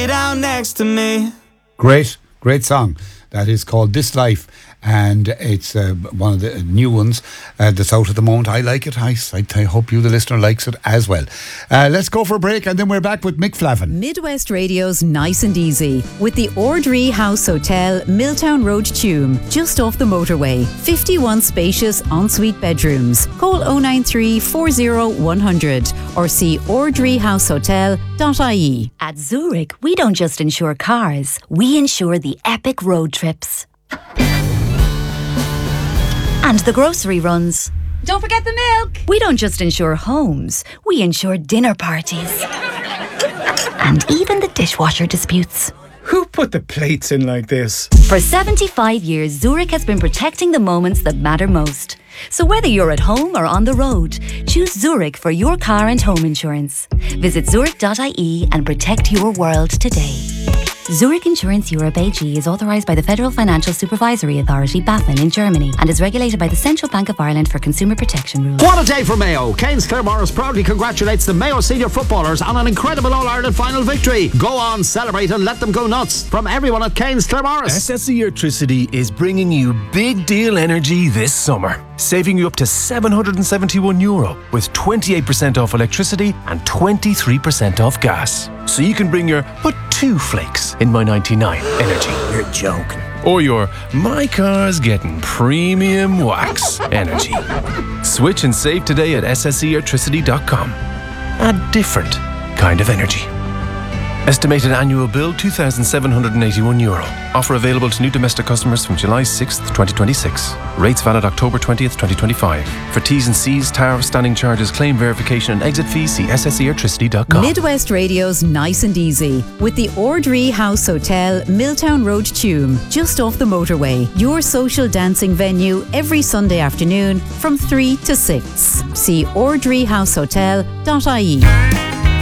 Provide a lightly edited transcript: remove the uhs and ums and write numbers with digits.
lay down next to me. Great song. That is called This Life, and it's one of the new ones that's out at the moment. I like it. I hope you, the listener, likes it as well. Let's go for a break, and then we're back with Mick Flavin. Midwest Radio's Nice and Easy with the Ordree House Hotel, Milltown Road, Tuam, just off the motorway. 51 spacious ensuite bedrooms. Call 093 40 100 or see ordreehousehotel.ie. At Zurich, we don't just insure cars, we insure the epic road trips. And the grocery runs. Don't forget the milk. We don't just insure homes, we insure dinner parties. And even the dishwasher disputes. Who put the plates in like this? For 75 years, Zurich has been protecting the moments that matter most. So whether you're at home or on the road, choose Zurich for your car and home insurance. Visit zurich.ie and protect your world today. Zurich Insurance Europe AG is authorised by the Federal Financial Supervisory Authority, BaFin, in Germany, and is regulated by the Central Bank of Ireland for consumer protection rules. What a day for Mayo! Cairns Claremorris proudly congratulates the Mayo senior footballers on an incredible All-Ireland final victory. Go on, celebrate and let them go nuts. From everyone at Cairns Claremorris. SSE Electricity is bringing you big deal energy this summer, saving you up to €771 with 28% off electricity and 23% off gas. So you can bring your but 2 flakes in my 99 energy. You're joking. Or your my car's getting premium wax energy. Switch and save today at sseelectricity.com. A different kind of energy. Estimated annual bill €2,781. Offer available to new domestic customers from July 6th, 2026. Rates valid October 20th, 2025. For T's and C's, tariffs, standing charges, claim verification and exit fees, see sseelectricity.com. Midwest Radio's Nice and Easy with the Ordree House Hotel, Milltown Road, Tuam, just off the motorway. Your social dancing venue every Sunday afternoon from 3 to 6. See ordreehousehotel.ie.